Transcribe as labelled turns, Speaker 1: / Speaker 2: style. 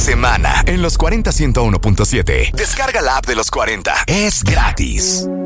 Speaker 1: semana en los 40 101.7. Descarga la app de los 40. Es gratis.